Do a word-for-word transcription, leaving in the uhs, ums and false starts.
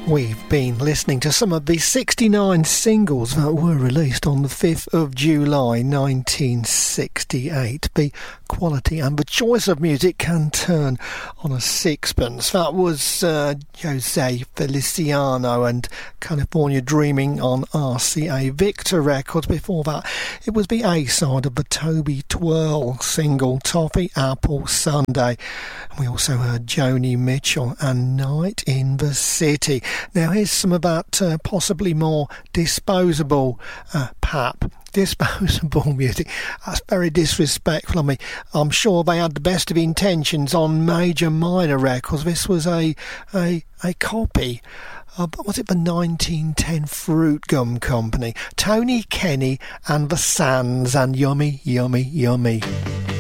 We've been listening to some of the sixty-nine singles that were released on the fifth of July nineteen sixty-eight. The quality and the choice of music can turn on a sixpence. That was uh, Jose Feliciano and California Dreaming on R C A Victor Records. Before that, it was the A-side of the Toby Twirl single, Toffee Apple Sunday. We also heard Joni Mitchell and Night in the City. Now here's some of that uh, possibly more disposable uh, pap. Disposable music. That's very disrespectful. I mean, I'm sure they had the best of intentions on Major Minor Records. This was a a, a copy of, was it the nineteen ten Fruit Gum Company? Tony Kenny and the Sands and Yummy, Yummy, Yummy.